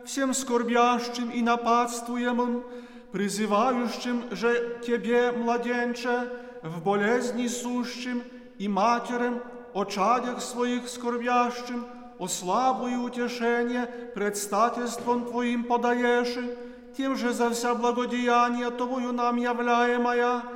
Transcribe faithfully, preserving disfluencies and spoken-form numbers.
всем скорбящим и нападствуемым, призывающим же Тебе, младенче, в болезни сущим, и матерям, о чадях своих скорбящим, о славу и утешение предстательством Твоим подаешь, тем же за вся благодеяния Твою нам являемая,